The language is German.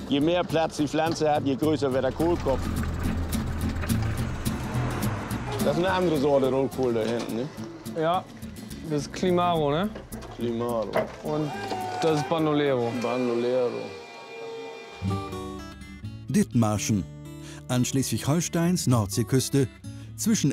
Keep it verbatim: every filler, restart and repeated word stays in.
Je mehr Platz die Pflanze hat, je größer wird der Kohlkopf. Das ist eine andere Sorte Rotkohl da hinten, ne? Ja, das ist Climaro, ne? Climaro. Und das ist Bandolero. Bandolero. Dithmarschen, an Schleswig-Holsteins Nordseeküste, zwischen